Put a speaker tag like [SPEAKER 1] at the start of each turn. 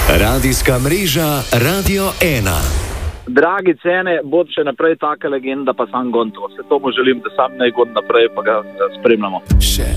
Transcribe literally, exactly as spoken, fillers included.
[SPEAKER 1] Radijska mreža Radio ena.
[SPEAKER 2] Dragi cene, bod še naprej taka legenda, pa sam gonto. Se tomu želim, da sam naj god naprej, pa ga spremljamo.
[SPEAKER 1] Še